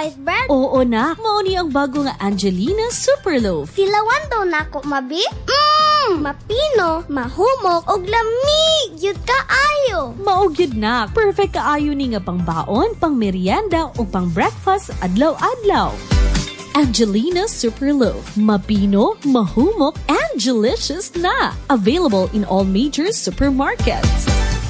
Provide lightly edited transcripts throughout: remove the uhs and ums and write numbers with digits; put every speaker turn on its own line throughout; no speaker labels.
white bread?
Oo na, mauni ang bago nga Angelina Superloaf.
Silawan daw na ako, mabi? Mapino, mahumok, og lamig, yun kaayo.
Maugyod na, perfect kaayo ni nga pang baon, pang merienda o pang breakfast adlaw-adlaw. Angelina Superloaf, mapino, mahumok, and delicious na. Available in all major supermarkets.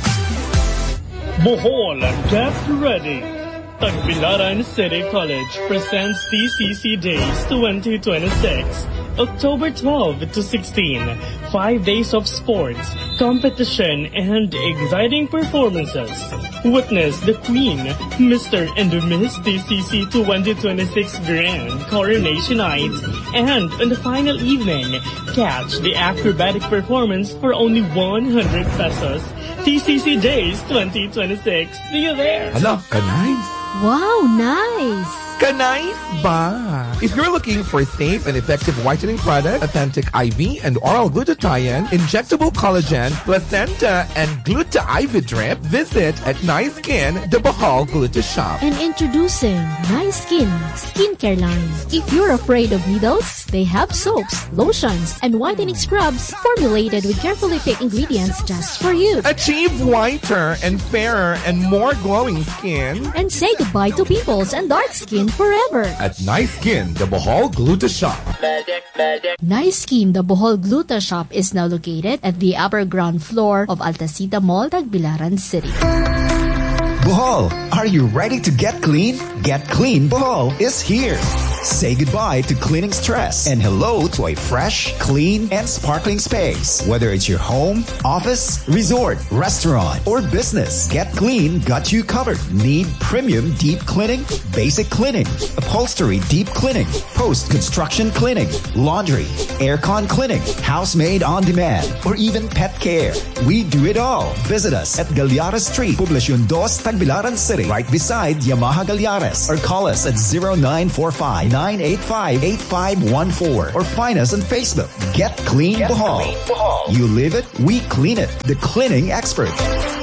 Bohol, get ready! Tagbilaran City College presents TCC Days 2026, October 12 to 16. 5 days of sports, competition, and exciting performances. Witness the Queen, Mr. and Miss TCC 2026 Grand Coronation Night, and on the final evening, catch the acrobatic performance for only 100 pesos. TCC Days 2026. See you there!
Hello, nice.
Wow, nice!
Kanais ba? If you're looking for safe and effective whitening product, authentic IV and oral glutathione, injectable collagen, placenta, and Gluta IV drip, visit at Nice Skin, the Bohol Gluta Shop.
And introducing Nice Skin skincare line. If you're afraid of needles, they have soaps, lotions, and whitening scrubs formulated with carefully picked ingredients just for you.
Achieve whiter and fairer and more glowing skin.
And say goodbye to pimples and dark skin forever.
At Nice Skin, the Bohol Gluta Shop.
Nice Skin, the Bohol Gluta Shop is now located at the upper ground floor of Altacita Mall, Tagbilaran City.
Bohol, are you ready to get clean? Get Clean Bohol is here. Say goodbye to cleaning stress and hello to a fresh, clean, and sparkling space. Whether it's your home, office, resort, restaurant, or business, Get Clean got you covered. Need premium deep cleaning, basic cleaning, upholstery deep cleaning, post-construction cleaning, laundry, aircon cleaning, house-made on demand, or even pet care. We do it all. Visit us at Galliares Street, Poblacion 2, Tagbilaran City, right beside Yamaha Galliares, or call us at 0945-985-8514 or find us on Facebook. Get Clean Bohol. You live it, we clean it. The cleaning expert.